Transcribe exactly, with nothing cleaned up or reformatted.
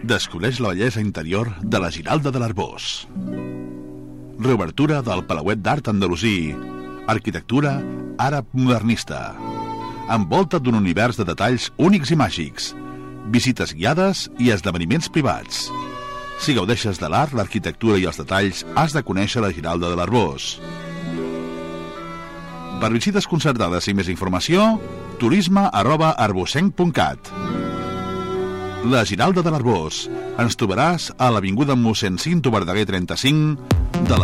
Descobreix la bellesa interior de la Giralda de l'Arboç. Reobertura del Palauet d'Art Andalusí. Arquitectura àrab modernista. Envolta d'un univers de detalls únics i màgics. Visites guiades i esdeveniments privats. Si gaudeixes de l'art, l'arquitectura i els detalls, has de conèixer la Giralda de l'Arboç. Per visites concertades i més informació, turisme arroba arbocenc punt cat. La Giralda de l'Arboç. Ens trobaràs a l'avinguda mossèn Cinto Verdaguer trenta-cinc de la